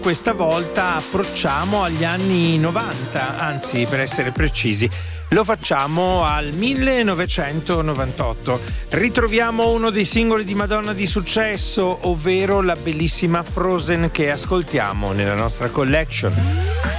Questa volta approcciamo agli anni 90, anzi per essere precisi, lo facciamo al 1998. Ritroviamo uno dei singoli di Madonna di successo, ovvero la bellissima Frozen che ascoltiamo nella nostra collection.